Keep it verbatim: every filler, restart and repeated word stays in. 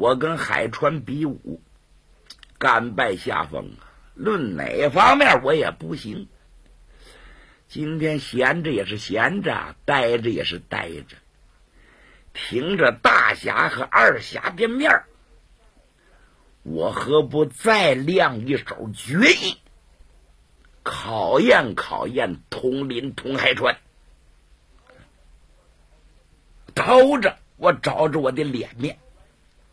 我跟海川比武，甘拜下风啊！论哪方面我也不行。今天闲着也是闲着，待着也是待着，听着大侠和二侠的面儿，我何不再亮一手绝艺，考验考验统领统海川？偷着我找着我的脸面，